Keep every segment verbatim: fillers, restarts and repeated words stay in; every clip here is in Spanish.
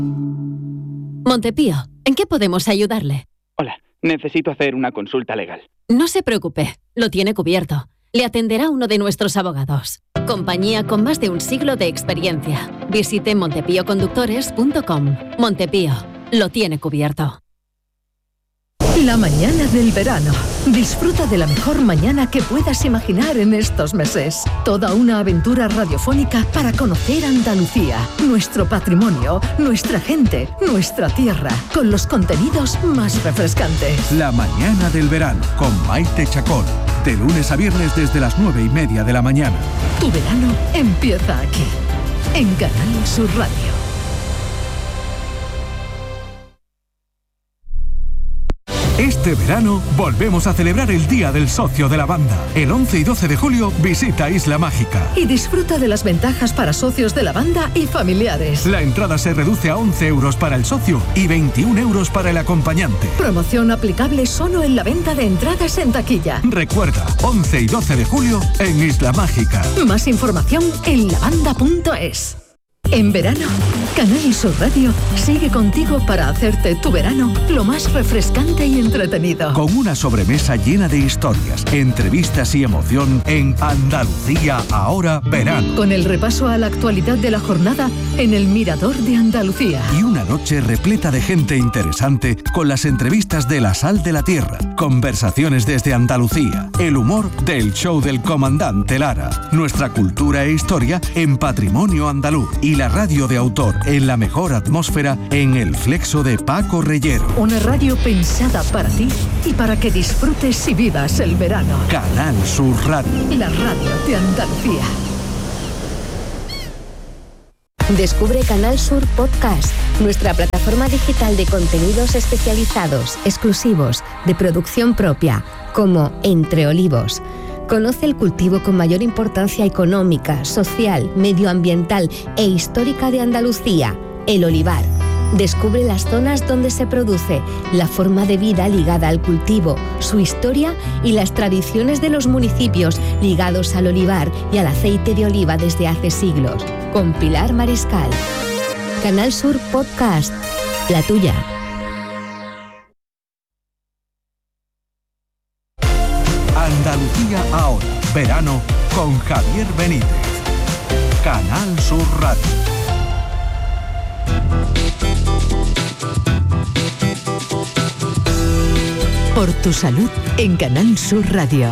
Montepío, ¿en qué podemos ayudarle? Hola, necesito hacer una consulta legal. No se preocupe, lo tiene cubierto. Le atenderá uno de nuestros abogados. Compañía con más de un siglo de experiencia. Visite montepío conductores punto com. Montepío, lo tiene cubierto. La mañana del verano. Disfruta de la mejor mañana que puedas imaginar en estos meses. Toda una aventura radiofónica para conocer Andalucía, nuestro patrimonio, nuestra gente, nuestra tierra, con los contenidos más refrescantes. La mañana del verano con Maite Chacón. De lunes a viernes desde las nueve y media de la mañana. Tu verano empieza aquí, en Canal Sur Radio. Este verano volvemos a celebrar el Día del Socio de la Banda. El once y doce de julio visita Isla Mágica. Y disfruta de las ventajas para socios de la banda y familiares. La entrada se reduce a once euros para el socio y veintiún euros para el acompañante. Promoción aplicable solo en la venta de entradas en taquilla. Recuerda, once y doce de julio en Isla Mágica. Más información en lavanda punto es. En verano, Canal Sur Radio sigue contigo para hacerte tu verano lo más refrescante y entretenido. Con una sobremesa llena de historias, entrevistas y emoción en Andalucía Ahora Verano. Con el repaso a la actualidad de la jornada en el Mirador de Andalucía. Y una noche repleta de gente interesante con las entrevistas de La Sal de la Tierra, conversaciones desde Andalucía, el humor del show del comandante Lara, nuestra cultura e historia en Patrimonio Andaluz y la radio de autor en la mejor atmósfera en El Flexo de Paco Reyero. Una radio pensada para ti y para que disfrutes y vivas el verano. Canal Sur Radio. La radio de Andalucía. Descubre Canal Sur Podcast, nuestra plataforma digital de contenidos especializados, exclusivos, de producción propia, como Entre Olivos. Conoce el cultivo con mayor importancia económica, social, medioambiental e histórica de Andalucía, el olivar. Descubre las zonas donde se produce, la forma de vida ligada al cultivo, su historia y las tradiciones de los municipios ligados al olivar y al aceite de oliva desde hace siglos. Con Pilar Mariscal. Canal Sur Podcast, la tuya. Andalucía Ahora, verano con Javier Benítez. Canal Sur Radio. Por tu salud en Canal Sur Radio.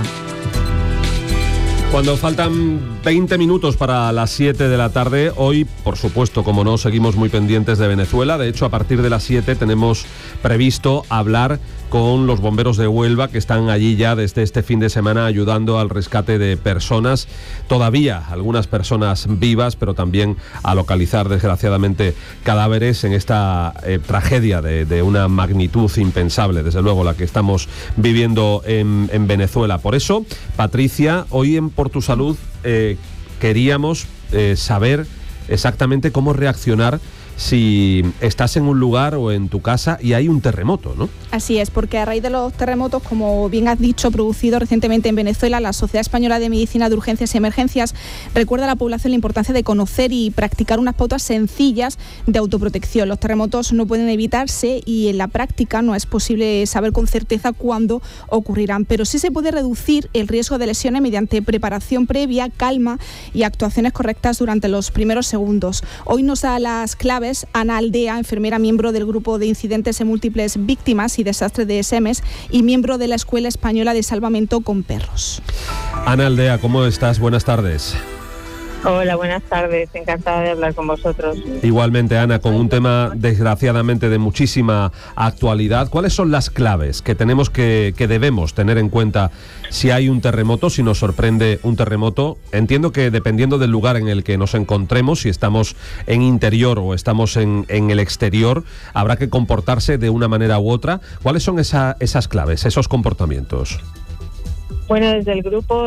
Cuando faltan veinte minutos para las siete de la tarde, hoy, por supuesto, como no, seguimos muy pendientes de Venezuela. De hecho, a partir de las siete tenemos previsto hablar con los bomberos de Huelva, que están allí ya desde este fin de semana ayudando al rescate de personas, todavía algunas personas vivas, pero también a localizar desgraciadamente cadáveres en esta eh, tragedia de, de una magnitud impensable, desde luego la que estamos viviendo en, en Venezuela. Por eso, Patricia, hoy en Por tu Salud eh, queríamos eh, saber exactamente cómo reaccionar si estás en un lugar o en tu casa y hay un terremoto, ¿no? Así es, porque a raíz de los terremotos, como bien has dicho, producidos recientemente en Venezuela, la Sociedad Española de Medicina de Urgencias y Emergencias recuerda a la población la importancia de conocer y practicar unas pautas sencillas de autoprotección. Los terremotos no pueden evitarse y en la práctica no es posible saber con certeza cuándo ocurrirán, pero sí se puede reducir el riesgo de lesiones mediante preparación previa, calma y actuaciones correctas durante los primeros segundos. Hoy nos da las claves Ana Aldea, enfermera miembro del Grupo de Incidentes en Múltiples Víctimas y Desastres de SEMES y miembro de la Escuela Española de Salvamento con Perros. Ana Aldea, ¿cómo estás? Buenas tardes. Hola, buenas tardes. Encantada de hablar con vosotros. Igualmente, Ana, con un tema desgraciadamente de muchísima actualidad. ¿Cuáles son las claves que tenemos que, que debemos tener en cuenta si hay un terremoto, si nos sorprende un terremoto? Entiendo que dependiendo del lugar en el que nos encontremos, si estamos en interior o estamos en, en el exterior, habrá que comportarse de una manera u otra. ¿Cuáles son esa, esas claves, esos comportamientos? Bueno, desde el grupo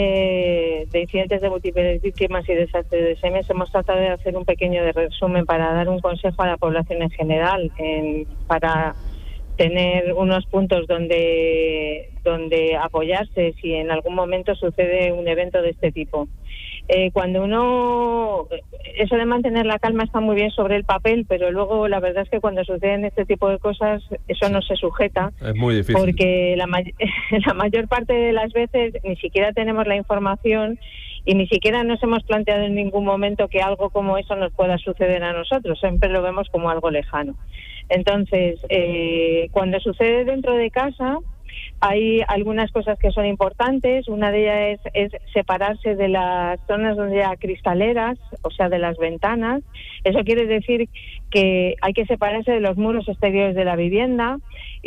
de, de incidentes de múltiples víctimas y desastres de SEMES hemos tratado de hacer un pequeño de resumen para dar un consejo a la población en general, en, para tener unos puntos donde, donde apoyarse si en algún momento sucede un evento de este tipo. Eh, cuando uno, eso de mantener la calma está muy bien sobre el papel, pero luego la verdad es que cuando suceden este tipo de cosas, eso no se sujeta. Es muy difícil. Porque la, may- la mayor parte de las veces ni siquiera tenemos la información y ni siquiera nos hemos planteado en ningún momento que algo como eso nos pueda suceder a nosotros. Siempre lo vemos como algo lejano. Entonces, eh, cuando sucede dentro de casa, hay algunas cosas que son importantes. Una de ellas es, es separarse de las zonas donde hay cristaleras, o sea, de las ventanas. Eso quiere decir que hay que separarse de los muros exteriores de la vivienda,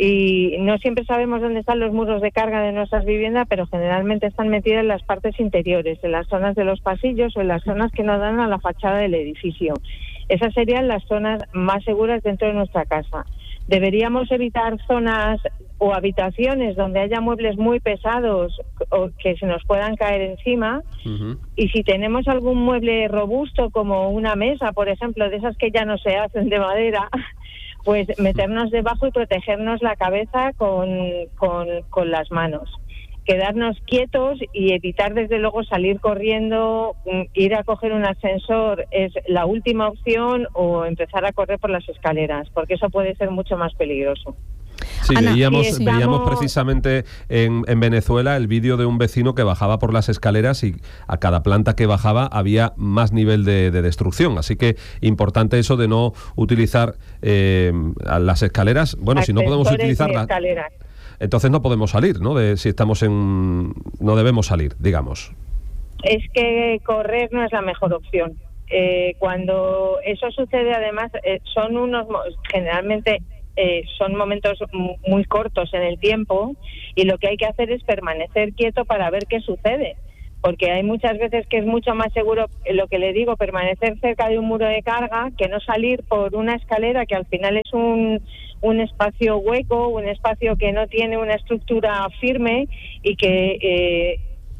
y no siempre sabemos dónde están los muros de carga de nuestras viviendas, pero generalmente están metidos en las partes interiores, en las zonas de los pasillos o en las zonas que no dan a la fachada del edificio. Esas serían las zonas más seguras dentro de nuestra casa. Deberíamos evitar zonas o habitaciones donde haya muebles muy pesados o que se nos puedan caer encima. Uh-huh. Y si tenemos algún mueble robusto como una mesa, por ejemplo, de esas que ya no se hacen de madera, pues meternos debajo y protegernos la cabeza con, con, con las manos. Quedarnos quietos y evitar desde luego salir corriendo, ir a coger un ascensor es la última opción, o empezar a correr por las escaleras, porque eso puede ser mucho más peligroso. Sí, Ana, veíamos, estamos... veíamos precisamente en, en Venezuela el vídeo de un vecino que bajaba por las escaleras y a cada planta que bajaba había más nivel de, de destrucción. Así que importante eso de no utilizar eh, las escaleras. Bueno, si no podemos utilizarlas, entonces no podemos salir, ¿no? De, si estamos en... no debemos salir, digamos. Es que correr no es la mejor opción. Eh, cuando eso sucede, además, eh, son unos... generalmente... Eh, son momentos muy cortos en el tiempo, y lo que hay que hacer es permanecer quieto para ver qué sucede, porque hay muchas veces que es mucho más seguro, lo que le digo, permanecer cerca de un muro de carga que no salir por una escalera que al final es un, un espacio hueco, un espacio que no tiene una estructura firme y que eh,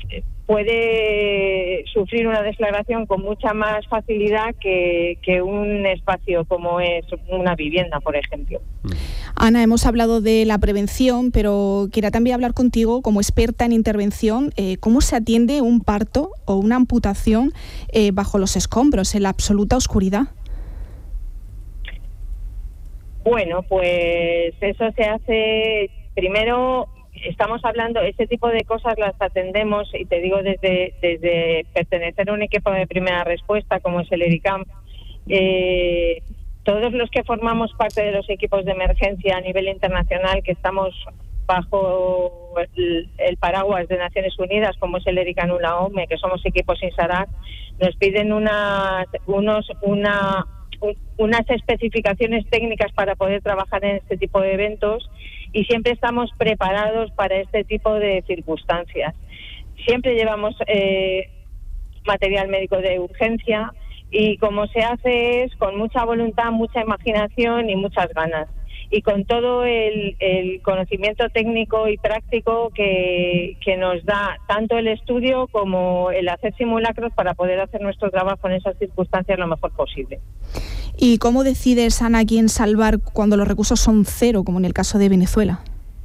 puede sufrir una deflagración con mucha más facilidad que, que un espacio como es una vivienda, por ejemplo. Ana, hemos hablado de la prevención, pero quería también hablar contigo como experta en intervención. Eh, ¿Cómo se atiende un parto o una amputación eh, bajo los escombros, en la absoluta oscuridad? Bueno, pues eso se hace primero... Estamos hablando, este tipo de cosas las atendemos, y te digo, desde desde pertenecer a un equipo de primera respuesta como es el ERICAM. Eh, todos los que formamos parte de los equipos de emergencia a nivel internacional, que estamos bajo el, el paraguas de Naciones Unidas, como es el ERICAM o la O M E, que somos equipos INSARAC, nos piden unas, unos, una, un, unas especificaciones técnicas para poder trabajar en este tipo de eventos, y siempre estamos preparados para este tipo de circunstancias. Siempre llevamos eh, material médico de urgencia, y como se hace es con mucha voluntad, mucha imaginación y muchas ganas, y con todo el, el conocimiento técnico y práctico que, que nos da tanto el estudio como el hacer simulacros para poder hacer nuestro trabajo en esas circunstancias lo mejor posible. ¿Y cómo decides, Ana, quién salvar cuando los recursos son cero, como en el caso de Venezuela?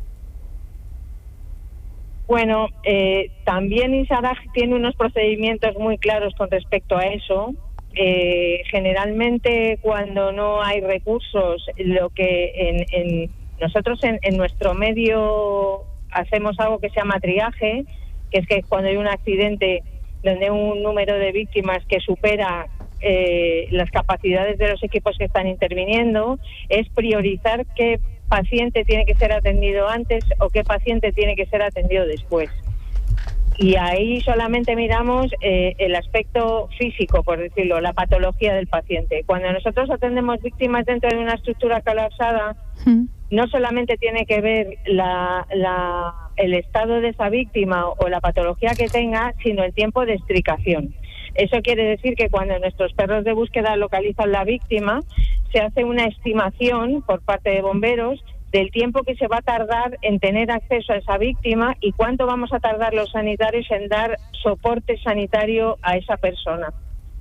Bueno, eh, también INSARAG tiene unos procedimientos muy claros con respecto a eso. Eh, generalmente, cuando no hay recursos, lo que en, en nosotros en, en nuestro medio hacemos algo que se llama triaje, que es que cuando hay un accidente donde hay un número de víctimas que supera Eh, las capacidades de los equipos que están interviniendo, es priorizar qué paciente tiene que ser atendido antes o qué paciente tiene que ser atendido después. Y ahí solamente miramos eh, el aspecto físico, por decirlo, la patología del paciente. Cuando nosotros atendemos víctimas dentro de una estructura colapsada, mm. no solamente tiene que ver la, la, el estado de esa víctima o la patología que tenga, sino el tiempo de extricación. Eso quiere decir que cuando nuestros perros de búsqueda localizan la víctima, se hace una estimación por parte de bomberos del tiempo que se va a tardar en tener acceso a esa víctima y cuánto vamos a tardar los sanitarios en dar soporte sanitario a esa persona.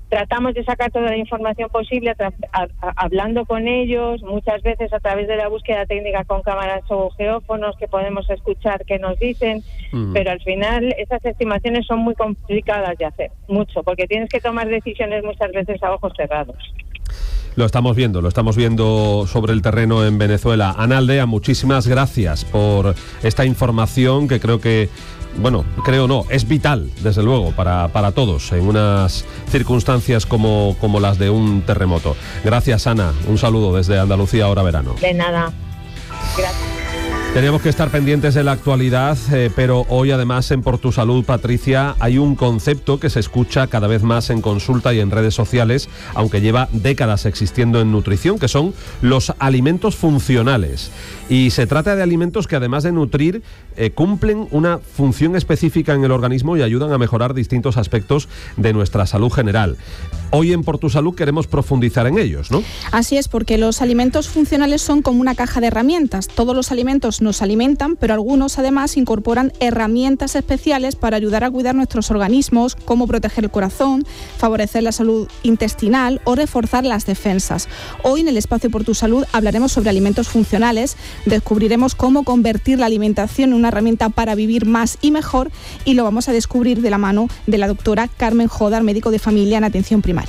tratamos de sacar toda la información posible, a, a, a, hablando con ellos, muchas veces a través de la búsqueda técnica con cámaras o geófonos que podemos escuchar qué nos dicen, mm. pero al final esas estimaciones son muy complicadas de hacer, mucho, porque tienes que tomar decisiones muchas veces a ojos cerrados. Lo estamos viendo, lo estamos viendo sobre el terreno en Venezuela. Ana Aldea, muchísimas gracias por esta información que creo que, bueno, creo no, es vital, desde luego, para, para todos en unas circunstancias como, como las de un terremoto. Gracias, Ana. Un saludo desde Andalucía, ahora verano. De nada. Gracias. Teníamos que estar pendientes de la actualidad, eh, pero hoy además en Por Tu Salud, Patricia, hay un concepto que se escucha cada vez más en consulta y en redes sociales, aunque lleva décadas existiendo en nutrición, que son los alimentos funcionales. Y se trata de alimentos que además de nutrir, eh, cumplen una función específica en el organismo y ayudan a mejorar distintos aspectos de nuestra salud general. Hoy en Por Tu Salud queremos profundizar en ellos, ¿no? Así es, porque los alimentos funcionales son como una caja de herramientas. Todos los alimentos nos alimentan, pero algunos además incorporan herramientas especiales para ayudar a cuidar nuestros organismos, como proteger el corazón, favorecer la salud intestinal o reforzar las defensas. Hoy en el espacio Por Tu Salud hablaremos sobre alimentos funcionales, descubriremos cómo convertir la alimentación en una herramienta para vivir más y mejor, y lo vamos a descubrir de la mano de la doctora Carmen Jodar, médico de familia en atención primaria.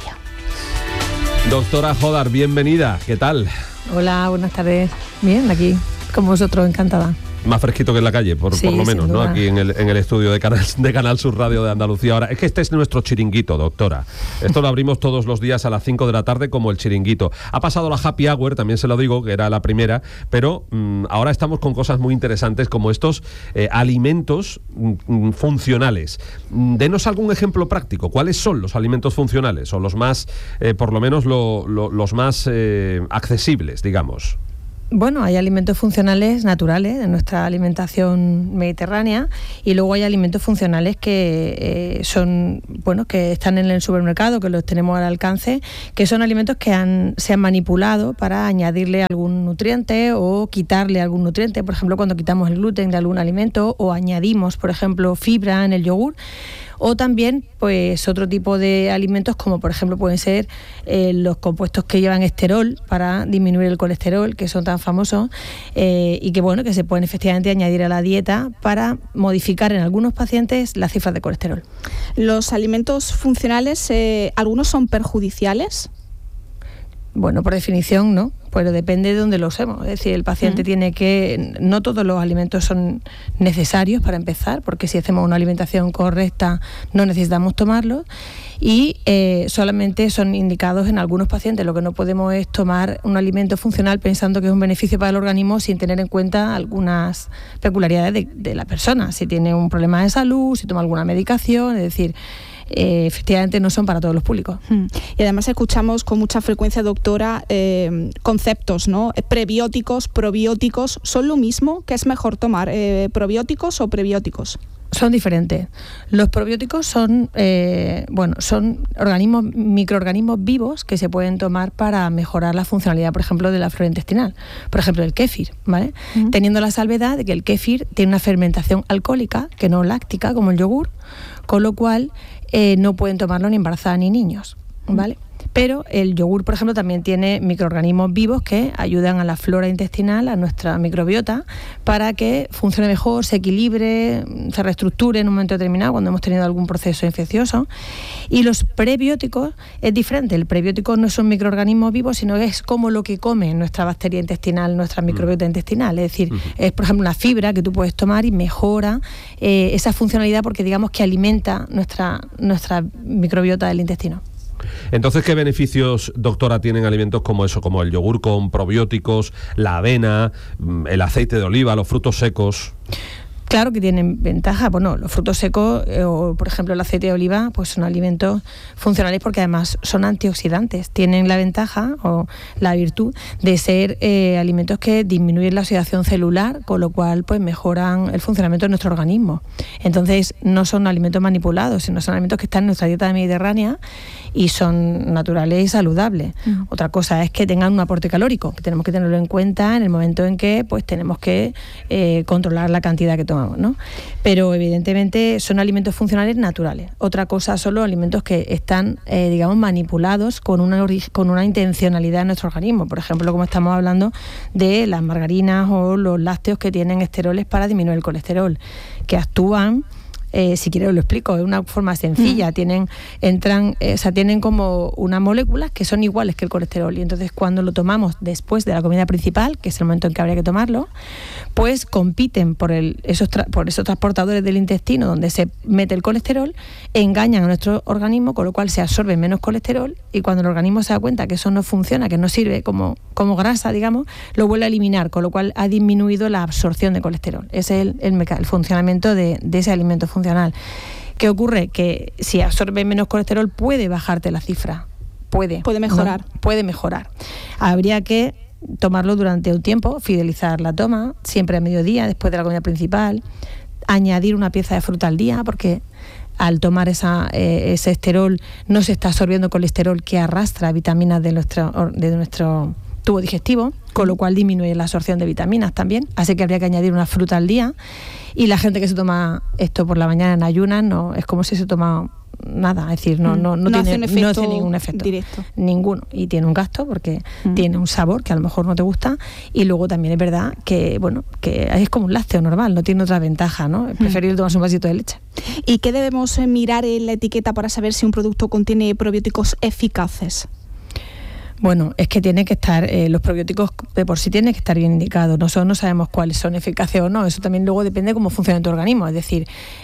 Doctora Jodar, bienvenida, ¿qué tal? Hola, buenas tardes. Bien, aquí con vosotros, encantada. Más fresquito que en la calle, por, sí, por lo menos, ¿no? duda. Aquí en el, en el estudio de Canal, de Canal Sur Radio de Andalucía. Ahora, es que este es nuestro chiringuito, doctora. Esto lo abrimos todos los días a las cinco de la tarde como el chiringuito. Ha pasado la Happy Hour, también se lo digo, que era la primera, pero mmm, ahora estamos con cosas muy interesantes como estos eh, alimentos mmm, funcionales. Denos algún ejemplo práctico. ¿Cuáles son los alimentos funcionales? O los más, eh, por lo menos, lo, lo, los más eh, accesibles, digamos. Bueno, hay alimentos funcionales naturales de nuestra alimentación mediterránea, y luego hay alimentos funcionales que eh, son, bueno, que están en el supermercado, que los tenemos al alcance, que son alimentos que han, se han manipulado para añadirle algún nutriente o quitarle algún nutriente. Por ejemplo, cuando quitamos el gluten de algún alimento o añadimos, por ejemplo, fibra en el yogur. O también, pues, otro tipo de alimentos como, por ejemplo, pueden ser eh, los compuestos que llevan esterol para disminuir el colesterol, que son tan famosos, eh, y que, bueno, que se pueden efectivamente añadir a la dieta para modificar en algunos pacientes las cifras de colesterol. ¿Los alimentos funcionales, eh, algunos son perjudiciales? Bueno, por definición no, pero depende de dónde lo usemos. Es decir, el paciente mm. tiene que... No todos los alimentos son necesarios para empezar, porque si hacemos una alimentación correcta no necesitamos tomarlos, y eh, solamente son indicados en algunos pacientes. Lo que no podemos es tomar un alimento funcional pensando que es un beneficio para el organismo sin tener en cuenta algunas peculiaridades de, de la persona. Si tiene un problema de salud, si toma alguna medicación, es decir... Eh, efectivamente no son para todos los públicos. Y además escuchamos con mucha frecuencia, doctora, eh, conceptos, ¿no? Prebióticos, probióticos, ¿son lo mismo? ¿Qué es mejor tomar? Eh, ¿Probióticos o prebióticos? Son diferentes. Los probióticos son, eh, bueno, son organismos, microorganismos vivos que se pueden tomar para mejorar la funcionalidad, por ejemplo, de la flora intestinal. Por ejemplo, el kéfir, ¿vale? Uh-huh. Teniendo la salvedad de que el kéfir tiene una fermentación alcohólica, que no láctica, como el yogur, con lo cual eh, no pueden tomarlo ni embarazadas ni niños, ¿vale? Uh-huh. Pero el yogur, por ejemplo, también tiene microorganismos vivos que ayudan a la flora intestinal, a nuestra microbiota, para que funcione mejor, se equilibre, se reestructure en un momento determinado cuando hemos tenido algún proceso infeccioso. Y los prebióticos es diferente. El prebiótico no es un microorganismo vivo, sino que es como lo que come nuestra bacteria intestinal, nuestra microbiota mm. intestinal. Es decir, uh-huh. es, por ejemplo, una fibra que tú puedes tomar y mejora eh, esa funcionalidad porque digamos que alimenta nuestra, nuestra microbiota del intestino. Entonces, ¿qué beneficios, doctora, tienen alimentos como eso, como el yogur con probióticos, la avena, el aceite de oliva, los frutos secos? Claro que tienen ventaja. Bueno, los frutos secos eh, o, por ejemplo, el aceite de oliva, pues son alimentos funcionales porque además son antioxidantes. Tienen la ventaja o la virtud de ser eh, alimentos que disminuyen la oxidación celular, con lo cual pues mejoran el funcionamiento de nuestro organismo. Entonces, no son alimentos manipulados, sino son alimentos que están en nuestra dieta mediterránea y son naturales y saludables. Uh-huh. Otra cosa es que tengan un aporte calórico, que tenemos que tenerlo en cuenta en el momento en que pues tenemos que eh, controlar la cantidad que tomamos tomamos, ¿no? Pero evidentemente son alimentos funcionales naturales. Otra cosa son los alimentos que están, eh, digamos, manipulados con una, con una intencionalidad en nuestro organismo. Por ejemplo, como estamos hablando de las margarinas o los lácteos que tienen esteroles para disminuir el colesterol, que actúan... Eh, si quieres lo explico, de una forma sencilla. Mm. Tienen, entran, eh, o sea, tienen como unas moléculas que son iguales que el colesterol, y entonces cuando lo tomamos después de la comida principal, que es el momento en que habría que tomarlo, pues compiten por, el, esos, tra- por esos transportadores del intestino donde se mete el colesterol, engañan a nuestro organismo, con lo cual se absorbe menos colesterol, y cuando el organismo se da cuenta que eso no funciona, que no sirve como, como grasa, digamos, lo vuelve a eliminar, con lo cual ha disminuido la absorción de colesterol. Ese es el, el, meca- el funcionamiento de, de ese alimento funcional. ¿Qué ocurre? Que si absorbe menos colesterol puede bajarte la cifra, puede. Puede mejorar. ¿no? Puede mejorar. Habría que tomarlo durante un tiempo, fidelizar la toma, siempre a mediodía, después de la comida principal, añadir una pieza de fruta al día, porque al tomar esa, eh, ese esterol no se está absorbiendo colesterol que arrastra vitaminas de nuestro, de nuestro tubo digestivo, con lo cual disminuye la absorción de vitaminas también, así que habría que añadir una fruta al día. Y la gente que se toma esto por la mañana en ayunas, no es como si se toma nada, es decir, no, no, no, no, tiene, hace no tiene ningún efecto directo. Ninguno, y tiene un gasto porque mm. tiene un sabor que a lo mejor no te gusta, y luego también es verdad que, bueno, que es como un lácteo normal, no tiene otra ventaja, ¿no? Es preferible tomarse un vasito de leche. ¿Y qué debemos mirar en la etiqueta para saber si un producto contiene probióticos eficaces? Bueno, es que tiene que estar, eh, los probióticos de por sí tienen que estar bien indicados. Nosotros no sabemos cuáles son eficaces o no. Eso también luego depende de cómo funciona tu organismo. Es decir,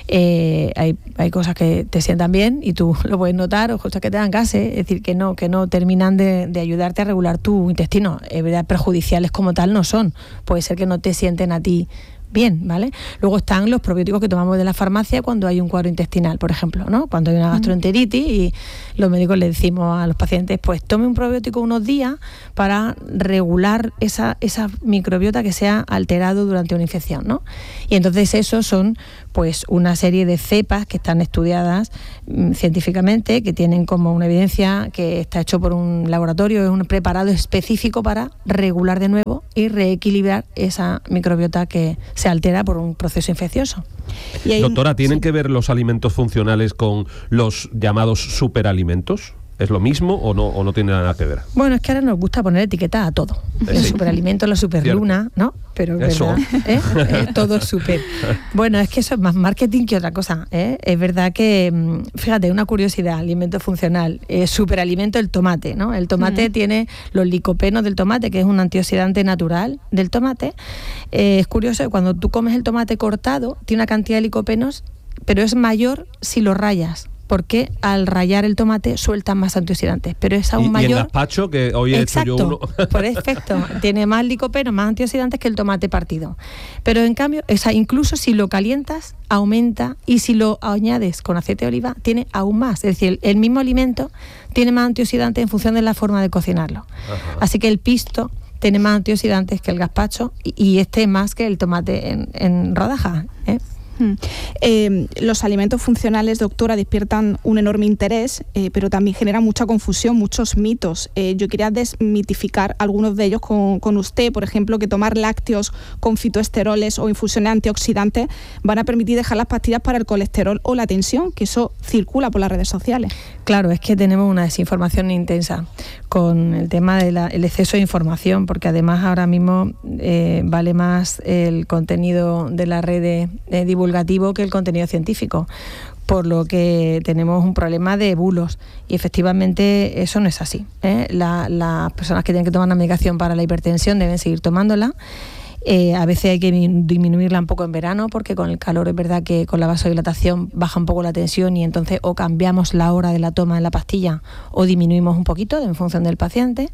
eh, hay, hay cosas que te sientan bien y tú lo puedes notar, o cosas que te dan gases, es decir, que no, que no terminan de, de ayudarte a regular tu intestino. Es verdad, perjudiciales como tal no son. Puede ser que no te sienten a ti bien, ¿vale? Luego están los probióticos que tomamos de la farmacia cuando hay un cuadro intestinal, por ejemplo, ¿no? Cuando hay una gastroenteritis y los médicos le decimos a los pacientes, pues tome un probiótico unos días para regular esa, esa microbiota que se ha alterado durante una infección, ¿no? Y entonces esos son pues una serie de cepas que están estudiadas mmm, científicamente, que tienen como una evidencia que está hecho por un laboratorio, es un preparado específico para regular de nuevo y reequilibrar esa microbiota que se altera por un proceso infeccioso. Y hay Doctora, un... ¿tienen sí. que ver los alimentos funcionales con los llamados superalimentos? ¿Es lo mismo o no, o no tiene nada que ver? Bueno, es que ahora nos gusta poner etiqueta a todo. El sí. superalimento, la superluna, ¿no? Pero es verdad, ¿eh? Es todo súper. Bueno, es que eso es más marketing que otra cosa, ¿eh? Es verdad que, fíjate, una curiosidad, alimento funcional, eh, superalimento el tomate, ¿no? El tomate mm. tiene los licopenos del tomate, que es un antioxidante natural del tomate. Eh, es curioso que cuando tú comes el tomate cortado, tiene una cantidad de licopenos, pero es mayor si lo rayas, porque al rayar el tomate sueltan más antioxidantes, pero es aún y, mayor. Y el gazpacho, que hoy he Exacto, hecho yo uno. Por efecto, tiene más licopenos, más antioxidantes que el tomate partido. Pero en cambio, o sea, incluso si lo calientas, aumenta, y si lo añades con aceite de oliva, tiene aún más. Es decir, el, el mismo alimento tiene más antioxidantes en función de la forma de cocinarlo. Ajá. Así que el pisto tiene más antioxidantes que el gazpacho, y, y este más que el tomate en, en rodajas, ¿eh? Hmm. Eh, los alimentos funcionales, doctora, despiertan un enorme interés, eh, pero también generan mucha confusión, muchos mitos. Eh, yo quería desmitificar algunos de ellos con, con usted. Por ejemplo, que tomar lácteos con fitoesteroles o infusiones antioxidantes van a permitir dejar las pastillas para el colesterol o la tensión, que eso circula por las redes sociales. Claro, es que tenemos una desinformación intensa con el tema del exceso de información, porque además ahora mismo eh, vale más el contenido de la red de, de divulgativo que el contenido científico, por lo que tenemos un problema de bulos, y efectivamente eso no es así, ¿eh? La, las personas que tienen que tomar una medicación para la hipertensión deben seguir tomándola. Eh, a veces hay que disminuirla un poco en verano, porque con el calor es verdad que con la vasodilatación baja un poco la tensión, y entonces o cambiamos la hora de la toma de la pastilla o disminuimos un poquito en función del paciente.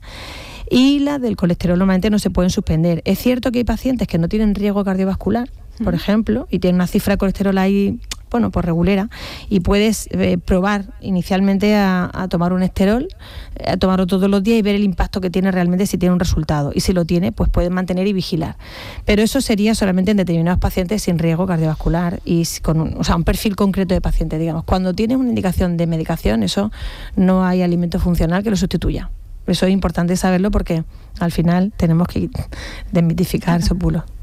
Y las del colesterol normalmente no se pueden suspender. Es cierto que hay pacientes que no tienen riesgo cardiovascular, por ejemplo, y tienen una cifra de colesterol ahí, bueno, pues regulera, y puedes eh, probar inicialmente a, a tomar un esterol, a tomarlo todos los días y ver el impacto que tiene realmente, si tiene un resultado. Y si lo tiene, pues puedes mantener y vigilar. Pero eso sería solamente en determinados pacientes sin riesgo cardiovascular y con un, o sea, un perfil concreto de paciente, digamos. Cuando tienes una indicación de medicación, eso no hay alimento funcional que lo sustituya. Eso es importante saberlo, porque al final tenemos que desmitificar esos bulos.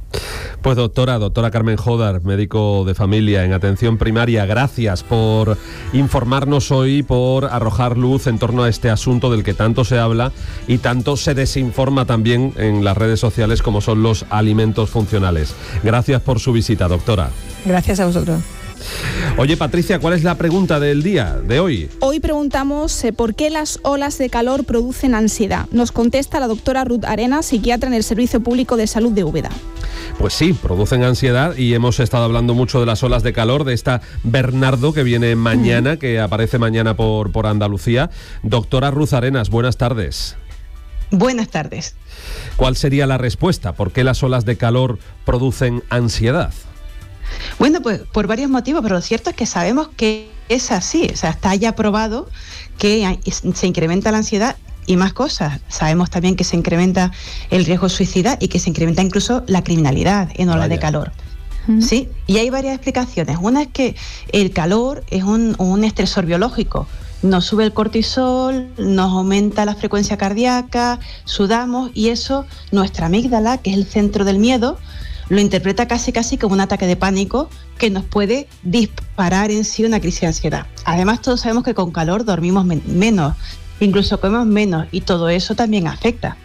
Pues doctora, doctora Carmen Jodar, médico de familia en atención primaria, gracias por informarnos hoy, por arrojar luz en torno a este asunto del que tanto se habla y tanto se desinforma también en las redes sociales como son los alimentos funcionales. Gracias por su visita, doctora. Gracias a vosotros. Oye, Patricia, ¿cuál es la pregunta del día de hoy? Hoy preguntamos eh, ¿por qué las olas de calor producen ansiedad? Nos contesta la doctora Ruth Arenas, psiquiatra en el Servicio Público de Salud de Úbeda. Pues sí, producen ansiedad y hemos estado hablando mucho de las olas de calor, de esta Bernardo que viene mañana, mm. que aparece mañana por, por Andalucía. Doctora Ruth Arenas, buenas tardes. Buenas tardes. ¿Cuál sería la respuesta? ¿Por qué las olas de calor producen ansiedad? Bueno, pues por varios motivos, pero lo cierto es que sabemos que es así, o sea, está ya probado que se incrementa la ansiedad y más cosas. Sabemos también que se incrementa el riesgo suicida y que se incrementa incluso la criminalidad en olas de calor. Uh-huh. Sí, y hay varias explicaciones. Una es que el calor es un, un estresor biológico. Nos sube el cortisol, nos aumenta la frecuencia cardíaca, sudamos y eso, nuestra amígdala, que es el centro del miedo, lo interpreta casi casi como un ataque de pánico que nos puede disparar en sí una crisis de ansiedad. Además, todos sabemos que con calor dormimos men- menos, incluso comemos menos y todo eso también afecta.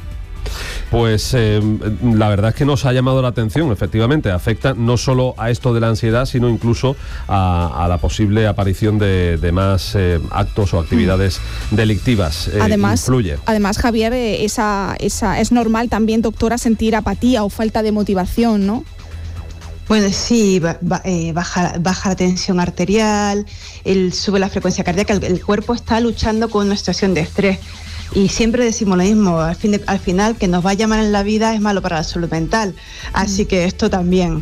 Pues eh, la verdad es que nos ha llamado la atención, efectivamente, afecta no solo a esto de la ansiedad, sino incluso a, a la posible aparición de, de más eh, actos o actividades delictivas. Eh, además, influye. Además, Javier, eh, esa, esa, es normal también, doctora, sentir apatía o falta de motivación, ¿no? Bueno, sí, ba- ba- eh, baja, baja la tensión arterial, el, sube la frecuencia cardíaca, el, el cuerpo está luchando con una situación de estrés. Y siempre decimos lo mismo, al, fin de, al final que nos vaya mal en la vida es malo para la salud mental, así que esto también.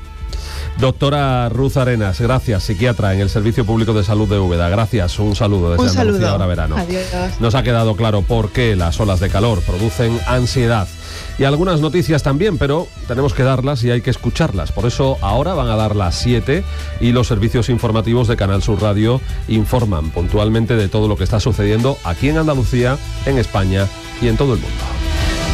Doctora Ruth Arenas, gracias, psiquiatra en el Servicio Público de Salud de Úbeda. Gracias, un saludo desde un Andalucía, saludo. ahora verano. Adiós. Nos ha quedado claro por qué las olas de calor producen ansiedad. Y algunas noticias también, pero tenemos que darlas y hay que escucharlas. Por eso ahora van a dar las siete y los servicios informativos de Canal Sur Radio informan puntualmente de todo lo que está sucediendo aquí en Andalucía, en España y en todo el mundo.